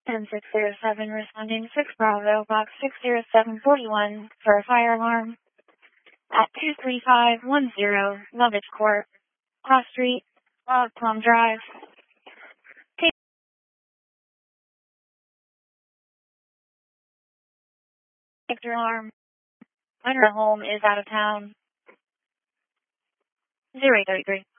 10-607 responding 6 Bravo, box 60741 for a fire alarm at 23510 Lovitch Court, Cross Street, Log Plum Drive. Take your alarm. Owner home is out of town. 0833.